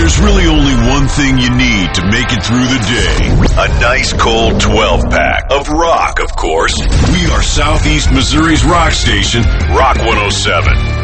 There's really only one thing you need to make it through the day. A nice cold 12-pack of rock, of course. We are Southeast Missouri's rock station, Rock 107.